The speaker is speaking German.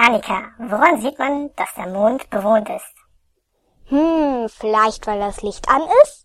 Annika, woran sieht man, dass der Mond bewohnt ist? Vielleicht weil das Licht an ist?